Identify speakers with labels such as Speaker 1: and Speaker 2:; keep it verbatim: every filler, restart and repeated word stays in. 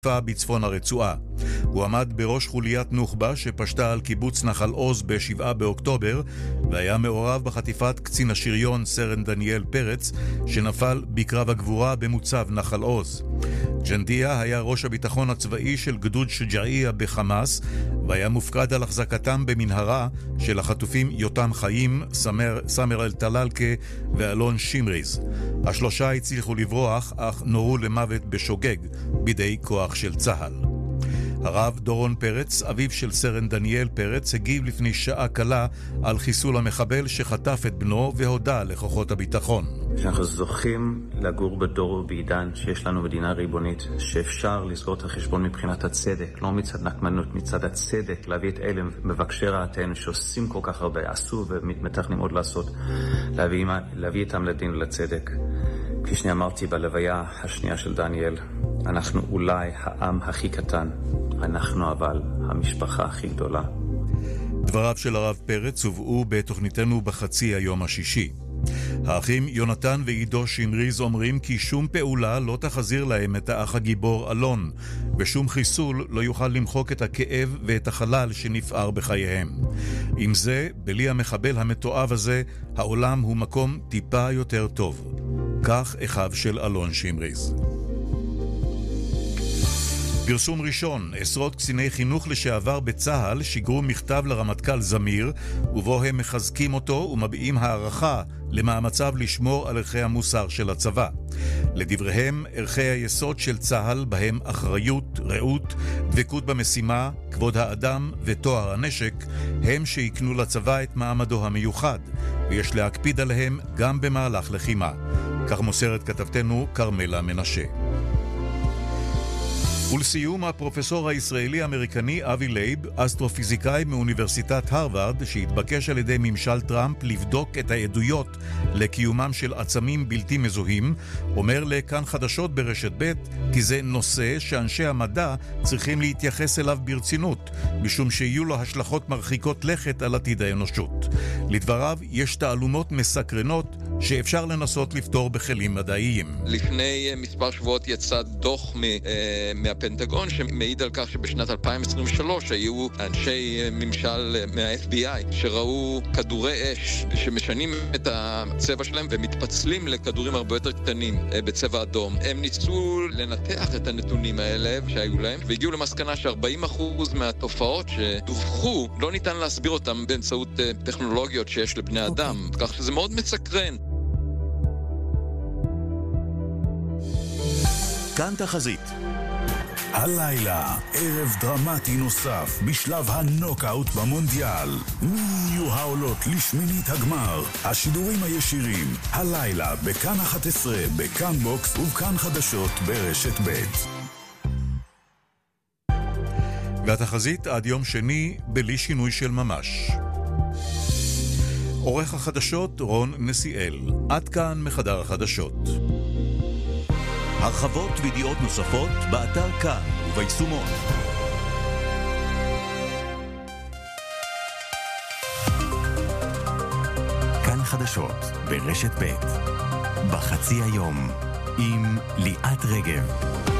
Speaker 1: בצפון הרצועה. הוא עמד בראש חוליית נוח'בה שפשטה על קיבוץ נחל עוז בשבעה באוקטובר, והיה מעורב בחטיפת קצין השריון סרן דניאל פרץ, שנפל בקרב הגבורה במוצב נחל עוז. ג'נדיה היה ראש הביטחון הצבאי של גדוד שג'עייה בחמאס, והיה מופקד על החזקתם במנהרה של החטופים יותם חיים, סמר, סמר אל טללקה ואלון שימריז. השלושה הצליחו לברוח, אך נורו למוות בשוגג בידי כוח של צהל. הרב דורון פרץ, אביו של סרן דניאל פרץ, הגיב לפני שעה קלה על חיסול המחבל שחטף את בנו והודע לכוחות הביטחון.
Speaker 2: שאנחנו זוכים לגור בדור ובעידן שיש לנו מדינה ריבונית, שאפשר לסגור את החשבון מבחינת הצדק, לא מצד נקמנות, מצד הצדק, להביא את אלה מבקשי רעתנו שעושים כל כך הרבה, עשו ומתכננים עוד לעשות, להביא, להביא איתם לדין ולצדק. כפי שאני אמרתי בלוויה השנייה של דניאל, אנחנו אולי העם הכי קטן, אנחנו אבל המשפחה הכי גדולה.
Speaker 1: דבריו של הרב פרץ הובאו בתוכניתנו בחצי היום השישי. האחים יונתן ועידו שמריז אומרים כי שום פעולה לא תחזיר להם את האח הגיבור אלון, ושום חיסול לא יוכל למחוק את הכאב ואת החלל שנפער בחייהם. עם זה, בלי המחבל המתועב הזה, העולם הוא מקום טיפה יותר טוב. כך אחיו של אלון שמריז. פרסום ראשון, עשרות קציני חינוך לשעבר בצהל שיגרו מכתב לרמטכ"ל זמיר, ובו הם מחזקים אותו ומביעים הערכה למאמציו לשמור על ערכי המוסר של הצבא. לדבריהם, ערכי היסוד של צהל, בהם אחריות, רעות, דבקות במשימה, כבוד האדם וטוהר הנשק, הם שיקנו לצבא את מעמדו המיוחד, ויש להקפיד עליהם גם במהלך לחימה. כך מוסרת כתבתנו קרמלה מנשה. ולסיום, הפרופסור הישראלי-אמריקני אבי לייב, אסטרופיזיקאי מאוניברסיטת הרווארד, שהתבקש על ידי ממשל טראמפ לבדוק את העדויות לקיומם של עצמים בלתי מזוהים, אומר לכאן חדשות ברשת ב' כי זה נושא שאנשי המדע צריכים להתייחס אליו ברצינות, משום שיהיו לו השלכות מרחיקות לכת על עתיד האנושות. לדבריו, יש תעלומות מסקרנות שאפשר לנסות לפתור בכלים מדעיים.
Speaker 3: לפני מספר שבועות יצא דוח מ, אה, מהפנטגון שמעיד על כך שבשנת אלפיים עשרים ושלוש היו אנשי ממשל מה-אף בי איי שראו כדורי אש שמשנים את הצבע שלהם ומתפצלים לכדורים הרבה יותר קטנים אה, בצבע אדום. הם ניסו לנתח את הנתונים האלה שהיו להם והגיעו למסקנה ש-ארבעים אחוז מהתופעות שדווחו לא ניתן להסביר אותם באמצעות אה, טכנולוגיות שיש לבני אדם. כך שזה מאוד מסקרן.
Speaker 4: כאן תחזית. הלילה, ערב דרמטי נוסף בשלב הנוקאוט במונדיאל. מי יהיו העולות לשמינית הגמר? השידורים הישירים, הלילה בכאן אחת עשרה, בכאן בוקס ובכאן חדשות ברשת ב'.
Speaker 1: והתחזית עד יום שני בלי שינוי של ממש. עורך החדשות רון נסיאל. עד כאן מחדר החדשות.
Speaker 4: הרחבות וידיעות נוספות באתר כאן וביישומון. כאן חדשות ברשת ב' בחצי היום עם ליאת רגב.